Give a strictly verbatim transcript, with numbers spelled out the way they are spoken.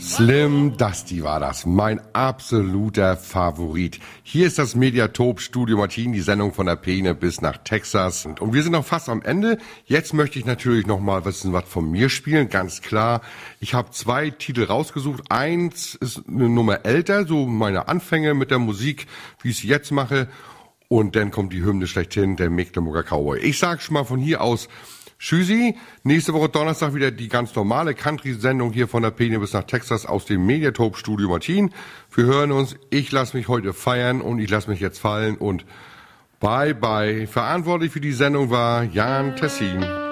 Slim Dusty war das, mein absoluter Favorit. Hier ist das Mediatop Studio Martin, die Sendung von der Peene bis nach Texas. Und wir sind noch fast am Ende. Jetzt möchte ich natürlich noch mal wissen, was von mir spielen, ganz klar. Ich habe zwei Titel rausgesucht. Eins ist eine Nummer älter, so meine Anfänge mit der Musik, wie ich es jetzt mache. Und dann kommt die Hymne schlechthin, der Mecklenburger Cowboy. Ich sag schon mal von hier aus Tschüssi. Nächste Woche Donnerstag wieder die ganz normale Country-Sendung hier von der Peene bis nach Texas aus dem Mediatop Studio Martin. Wir hören uns. Ich lasse mich heute feiern und ich lasse mich jetzt fallen und bye bye. Verantwortlich für die Sendung war Jan Tessin.